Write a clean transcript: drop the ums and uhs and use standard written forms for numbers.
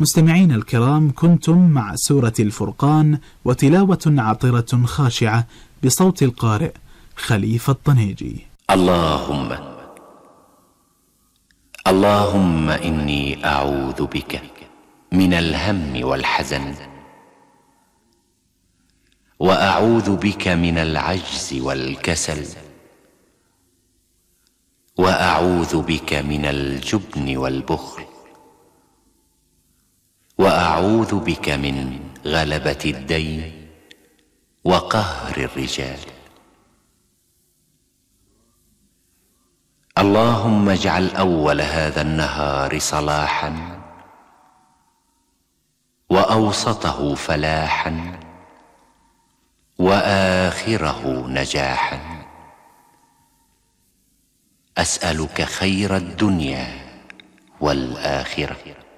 مستمعين الكرام، كنتم مع سورة الفرقان وتلاوة عطرة خاشعة بصوت القارئ خليفة الطنيجي. اللهم إني أعوذ بك من الهم والحزن، وأعوذ بك من العجز والكسل، وأعوذ بك من الجبن والبخل، وأعوذ بك من غلبة الدين وقهر الرجال. اللهم اجعل أول هذا النهار صلاحا، وأوسطه فلاحا، وآخره نجاحا. أسألك خير الدنيا والآخرة.